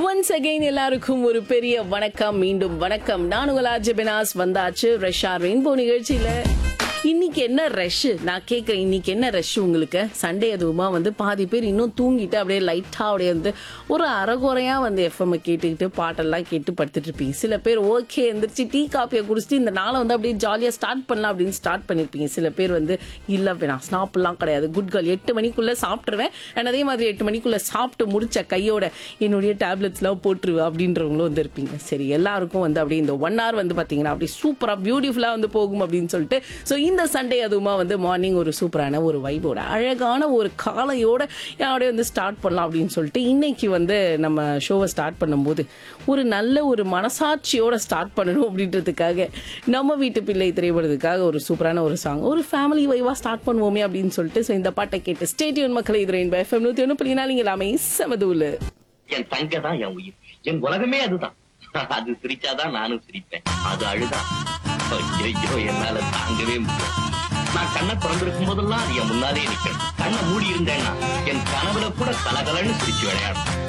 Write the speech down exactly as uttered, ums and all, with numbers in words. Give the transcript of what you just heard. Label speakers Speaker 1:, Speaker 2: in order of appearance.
Speaker 1: Once again எல்லாருக்கும் ஒரு பெரிய வணக்கம். மீண்டும் வணக்கம். நான் உங்கள் ஆர்ஜே பெனாஸ் வந்தாச்சு ரஷ்யா ரெயின்போ நிகழ்ச்சியில. இன்னைக்கு என்ன ரஷ் நான் கேட்கறேன். இன்னைக்கு என்ன ரஷ் உங்களுக்கு? சண்டே அதுவுமா வந்து பாதி பேர் இன்னும் தூங்கிட்டு அப்படியே லைட்டா அப்படியே வந்து ஒரு அரைகுறையா வந்து எஃப்எம் கேட்டுக்கிட்டு பாட்டெல்லாம் கேட்டு படுத்துட்டு இருப்பீங்க. சில பேர் ஓகே எந்திரிச்சு டீ காப்பியை குடிச்சிட்டு இந்த நாளை வந்து அப்படியே ஜாலியா ஸ்டார்ட் பண்ணலாம் அப்படின்னு ஸ்டார்ட் பண்ணிருப்பீங்க. சில பேர் வந்து இல்ல வேணாம் சாப்பிடலாம் கிடையாது, குட் கேர்ள் எட்டு மணிக்குள்ள சாப்பிட்டுருவேன் அண்ட் அதே மாதிரி எட்டு மணிக்குள்ள சாப்பிட்டு முடிச்ச கையோட என்னுடைய டேப்லெட்ஸ் எல்லாம் போட்டுருவேன் அப்படின்றவங்களும் வந்து இருப்பீங்க. சரி, எல்லாருக்கும் வந்து அப்படியே இந்த ஒன் ஹவர் வந்து பாத்தீங்கன்னா அப்படியே சூப்பரா பியூட்டிஃபுல்லா வந்து போகும் அப்படின்னு சொல்லிட்டு ஸோ இந்த சண்டே அதுவுமா வந்து மார்னிங் ஒரு சூப்பரான ஒரு வைபோட அழகான ஒரு காலையோட அப்படியே வந்து ஸ்டார்ட் பண்ணலாம் அப்படின்னு சொல்லிட்டு இன்னைக்கு வந்து நம்ம ஷோவை ஸ்டார்ட் பண்ணும்போது ஒரு நல்ல ஒரு மனசாட்சியோட ஸ்டார்ட் பண்ணணும் அப்படின்றதுக்காக நம்ம வீட்டு பிள்ளை திரைப்படத்துக்காக ஒரு சூப்பரான ஒரு சாங் ஒரு ஃபேமிலி வைவா ஸ்டார்ட் பண்ணுவோமே அப்படின்னு சொல்லிட்டு ஸோ இந்த பாட்டை கேட்டு ஸ்டேடியன் மக்களை இது ரெயின் எஃப்எம் நூத்தி ஒன்று புள்ளி நாலு எல்லாமே சமதூல.
Speaker 2: என் தங்க தான் என் உயிர், என் உலகமே அதுதான். அது சிரிச்சாதான் நானும் சிரிப்பேன், அது அழுதான் ஐயோ என்னால தாங்கவே முடியும். நான் கண்ணை திறந்திருக்கும் போதெல்லாம் அது என் முன்னாலே நிற்கிறேன். கண்ணை மூடி இருந்தேன்னா என் கனவுல கூட கலகலன்னு சிரிச்சு விளையாடும்.